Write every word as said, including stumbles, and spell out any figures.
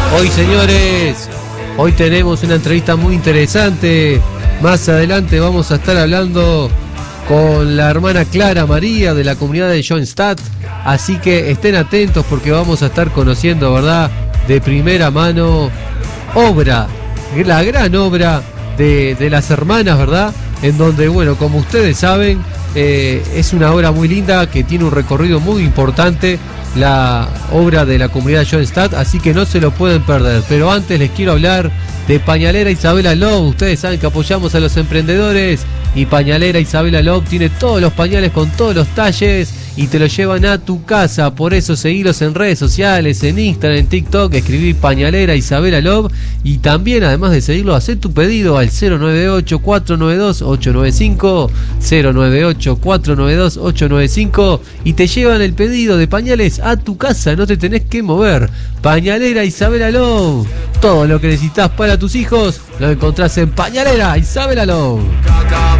Hoy, señores, hoy tenemos una entrevista muy interesante. Más adelante vamos a estar hablando con la hermana Clara María de la comunidad de Schoenstatt. Así que estén atentos porque vamos a estar conociendo, ¿verdad?, de primera mano obra, la gran obra de, de las hermanas, ¿verdad? En donde, bueno, como ustedes saben, eh, es una obra muy linda que tiene un recorrido muy importante, la obra de la comunidad de Schoenstatt, así que no se lo pueden perder. Pero antes les quiero hablar de Pañalera Isabela Love. Ustedes saben que apoyamos a los emprendedores y Pañalera Isabela Love tiene todos los pañales con todos los talles y te lo llevan a tu casa. Por eso seguilos en redes sociales, en Instagram, en TikTok, escribí Pañalera Isabela Love, y también, además de seguirlo, hacé tu pedido al cero nueve ocho, cuatro nueve dos, ocho nueve cinco, cero nueve ocho, cuatro nueve dos, ocho nueve cinco, y te llevan el pedido de pañales a tu casa, no te tenés que mover. Pañalera Isabela Love, todo lo que necesitas para tus hijos lo encontrás en Pañalera Isabela Love.